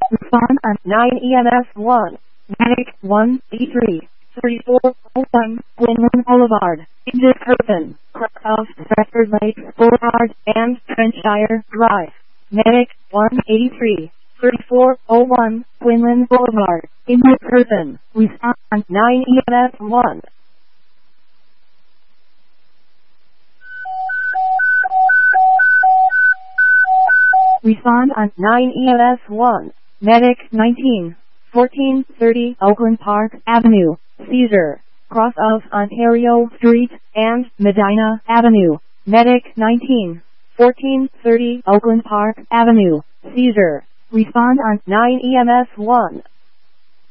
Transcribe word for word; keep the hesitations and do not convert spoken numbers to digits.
Respond on nine E M S one. Medic one eighty-three thirty-four oh one, Quinlan Boulevard, Edgerton, Cross Stratford Lakes Boulevard, and Trenchshire Drive. Medic one eighty-three thirty-four oh one, Quinlan Boulevard, Edgerton. Respond on nine E M S one. Respond on nine E M S one. Medic nineteen fourteen thirty Oakland Park Avenue, Caesar, cross of Ontario Street and Medina Avenue. Medic nineteen fourteen thirty Oakland Park Avenue, Caesar. Respond on nine E M S one.